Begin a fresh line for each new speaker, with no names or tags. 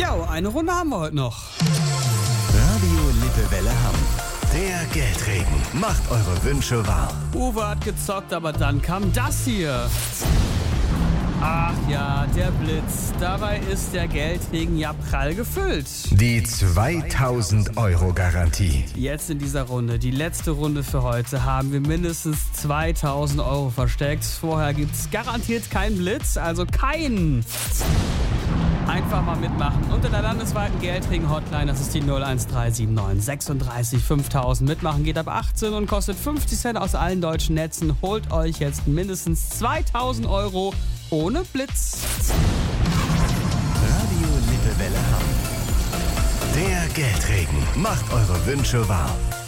Jo, eine Runde haben wir heute noch.
Radio Lippewelle Hamm. Der Geldregen macht eure Wünsche wahr.
Uwe hat gezockt, aber dann kam das hier. Ach ja, der Blitz. Dabei ist der Geldregen ja prall gefüllt.
Die 2000 Euro Garantie.
Jetzt in dieser Runde, die letzte Runde für heute, haben wir mindestens 2000 Euro versteckt. Vorher gibt's garantiert keinen Blitz, also keinen. Einfach mal mitmachen. Unter der landesweiten Geldregen-Hotline, das ist die 01379 36 5000. Mitmachen geht ab 18 und kostet 50 Cent aus allen deutschen Netzen. Holt euch jetzt mindestens 2000 Euro ohne Blitz.
Radio Lippewelle Hamm. Der Geldregen macht eure Wünsche wahr.